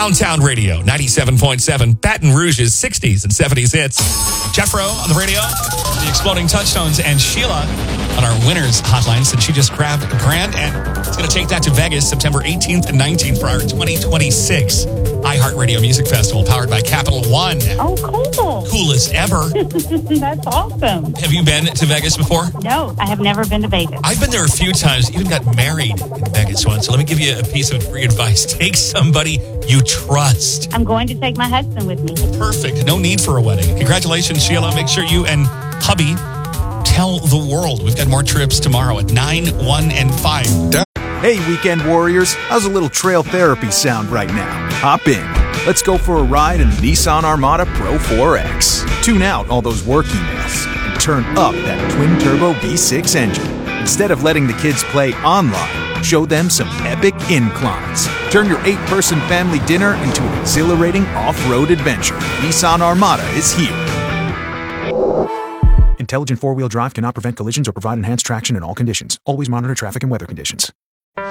Downtown Radio, 97.7, Baton Rouge's 60s and 70s hits. Jeffro on the radio, the Exploding Touchstones, and Sheila on our winners hotline since she just grabbed a grand and it's going to take that to Vegas September 18th and 19th for our 2026 iHeartRadio Music Festival powered by Capital One. Oh, cool. Coolest ever. That's awesome. Have you been to Vegas before? No, I have never been to Vegas. I've been there a few times, even got married in Vegas once. So let me give you a piece of free advice. Take somebody you trust. I'm going to take my husband with me. Perfect. No need for a wedding. Congratulations, Sheila. Make sure you and hubby tell the world. We've got more trips tomorrow at 9, 1, and 5. Hey, weekend warriors. How's a little trail therapy sound right now? Hop in. Let's go for a ride in the Nissan Armada Pro 4X. Tune out all those work emails and turn up that twin-turbo V6 engine. Instead of letting the kids play online, show them some epic inclines. Turn your 8-person family dinner into an exhilarating off-road adventure. Nissan Armada is here. Intelligent four-wheel drive cannot prevent collisions or provide enhanced traction in all conditions. Always monitor traffic and weather conditions.